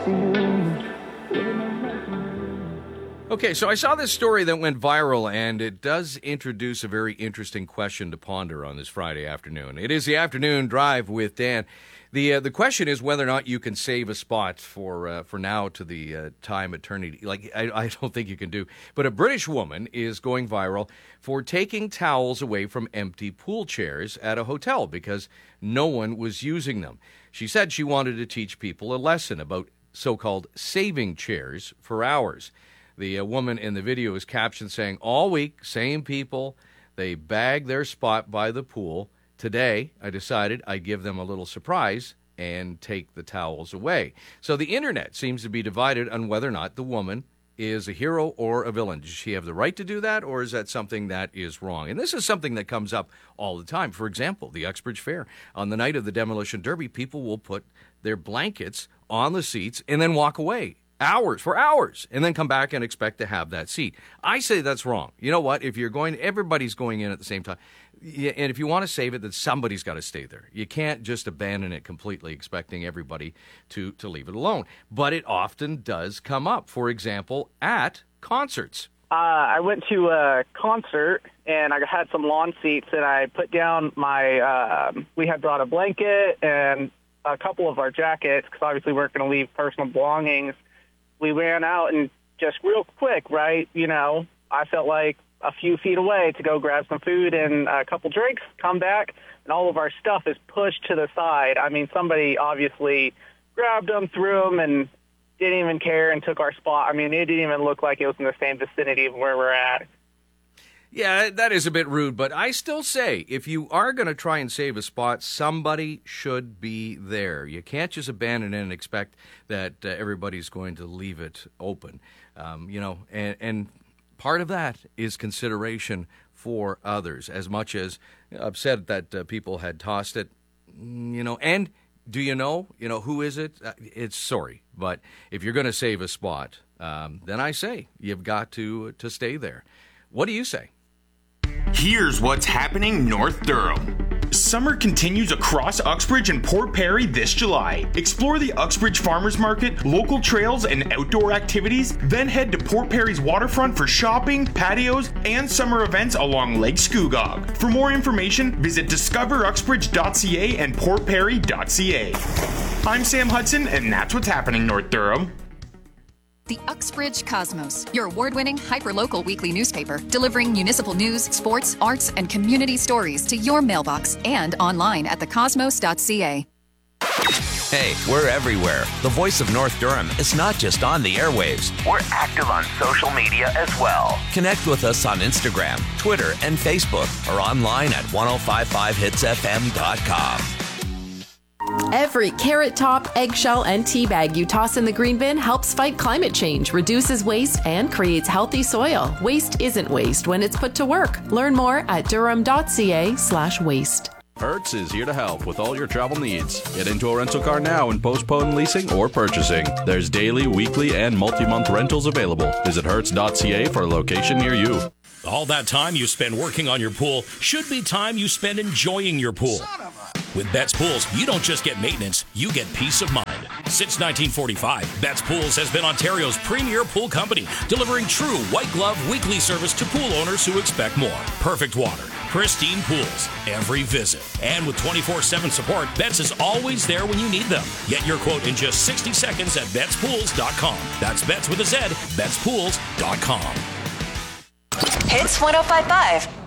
Okay, so I saw this story that went viral, and it does introduce a very interesting question to ponder on this Friday afternoon. It is the afternoon drive with Dan. The question is whether or not you can save a spot for now to the time eternity. Like, I don't think you can do. But a British woman is going viral for taking towels away from empty pool chairs at a hotel because no one was using them. She said she wanted to teach people a lesson about so-called saving chairs for hours. The woman in the video is captioned saying, "All week, same people, they bag their spot by the pool. Today, I decided I'd give them a little surprise and take the towels away." So the internet seems to be divided on whether or not the woman is a hero or a villain. Does she have the right to do that, or is that something that is wrong? And this is something that comes up all the time. For example, the Uxbridge Fair. On the night of the Demolition Derby, people will put their blankets on the seats and then walk away. For hours, and then come back and expect to have that seat. I say that's wrong. You know what? If you're everybody's going in at the same time. And if you want to save it, then somebody's got to stay there. You can't just abandon it completely, expecting everybody to leave it alone. But it often does come up. For example, at concerts. I went to a concert, and I had some lawn seats, and I put down we had brought a blanket and a couple of our jackets, because obviously we weren't going to leave personal belongings. We ran out and just real quick, right, I felt like a few feet away to go grab some food and a couple drinks, come back, and all of our stuff is pushed to the side. I mean, somebody obviously grabbed them, threw them, and didn't even care and took our spot. I mean, it didn't even look like it was in the same vicinity of where we're at. Yeah, that is a bit rude, but I still say if you are going to try and save a spot, somebody should be there. You can't just abandon it and expect that everybody's going to leave it open. And part of that is consideration for others, as much as I've said that people had tossed it, and do you know who is it? It's sorry, but if you're going to save a spot, then I say you've got to stay there. What do you say? Here's what's happening North Durham. Summer continues across Uxbridge and Port Perry this July. Explore the Uxbridge Farmers Market, local trails, and outdoor activities. Then head to Port Perry's waterfront for shopping, patios, and summer events along Lake Scugog. For more information, visit discoveruxbridge.ca and portperry.ca. I'm Sam Hudson, and that's what's happening North Durham. The Uxbridge Cosmos, your award-winning hyper-local weekly newspaper, delivering municipal news, sports, arts, and community stories to your mailbox and online at thecosmos.ca. Hey, we're everywhere. The voice of North Durham is not just on the airwaves. We're active on social media as well. Connect with us on Instagram, Twitter, and Facebook, or online at 1055hitsfm.com. Every carrot top, eggshell, and tea bag you toss in the green bin helps fight climate change, reduces waste, and creates healthy soil. Waste isn't waste when it's put to work. Learn more at durham.ca/waste. Hertz is here to help with all your travel needs. Get into a rental car now and postpone leasing or purchasing. There's daily, weekly, and multi-month rentals available. Visit hertz.ca for a location near you. All that time you spend working on your pool should be time you spend enjoying your pool. With Betts Pools, you don't just get maintenance, you get peace of mind. Since 1945, Betts Pools has been Ontario's premier pool company, delivering true white glove weekly service to pool owners who expect more. Perfect water, pristine pools, every visit. And with 24/7 support, Betts is always there when you need them. Get your quote in just 60 seconds at BettsPools.com. That's Betts with a Z, BettsPools.com. Hits 105.5.